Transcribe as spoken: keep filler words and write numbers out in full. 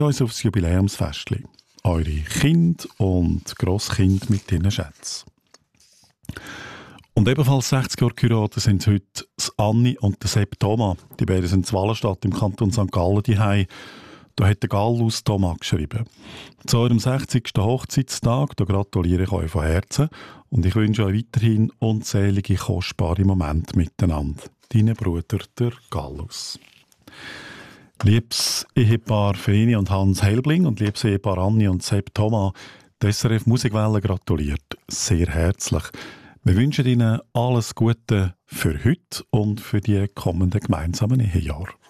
uns aufs Jubiläumsfestli. Eure Kinder und Grosskinder mit ihren Schätzen. Und ebenfalls sechzig Jahre geheiratet sind heute das Anni und der Sepp Thomas. Die beiden sind in Wallenstadt im Kanton Sankt Gallen daheim. Da hat der Gallus Thomas geschrieben. Zu eurem sechzigsten Hochzeitstag, da gratuliere ich euch von Herzen und ich wünsche euch weiterhin unzählige, kostbare Momente miteinander. Deine Bruder, der Gallus. Liebes Ehepaar Vreni und Hans Helbling und liebes Ehepaar Anni und Sepp Thomas, die S R F Musikwelle gratuliert sehr herzlich. Wir wünschen Ihnen alles Gute für heute und für die kommenden gemeinsamen Ehejahre.